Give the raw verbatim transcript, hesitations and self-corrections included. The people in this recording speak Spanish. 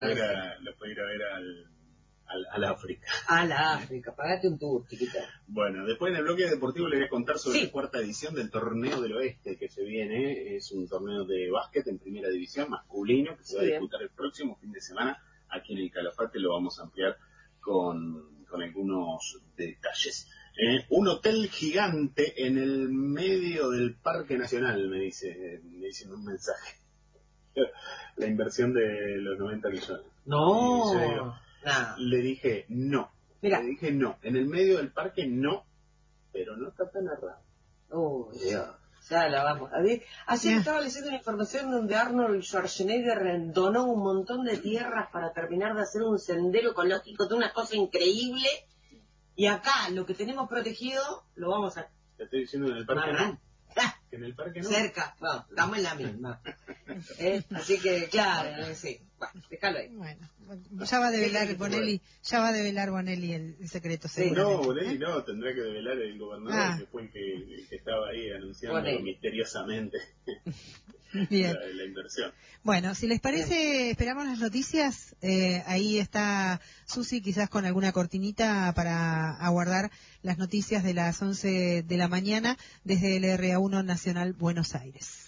ir a, lo puede ir a ver al, al, al África. Al África, pagate un tour, chiquita. Bueno, después en el bloque deportivo le voy a contar sobre sí. la cuarta edición del Torneo del Oeste que se viene. Es un torneo de básquet en primera división masculino que se va a disputar el próximo fin de semana aquí en el Calafate. Lo vamos a ampliar con, con algunos detalles. Eh, un hotel gigante en el medio del Parque Nacional, me dice, me dice en un mensaje. La inversión de los noventa millones. No, digo, nah. Le dije no. Mira. Le dije no. En el medio del parque no, pero no está tan errado. Oh, Dios. Ya la vamos a ver. Ayer estaba leyendo una información donde Arnold Schwarzenegger donó un montón de tierras para terminar de hacer un sendero ecológico de una cosa increíble. Y acá, lo que tenemos protegido, lo vamos a... Te estoy diciendo en el parque Marra. no. Que en el parque no. Cerca, no, estamos en la misma. ¿Eh? Así que, claro, sí. Bueno, déjalo ahí. Bueno, ya va a develar Bonelli, ya va a develar Bonelli el, el secreto, seguramente. No, Bonelli ¿eh? no, tendrá que develar el gobernador, ah. que fue el que, el que estaba ahí anunciando Bonelli. misteriosamente Bien. La, la inversión. Bueno, si les parece, esperamos las noticias. Eh, ahí está Susi, quizás con alguna cortinita para aguardar las noticias de las once de la mañana desde el R A uno Nacional Buenos Aires.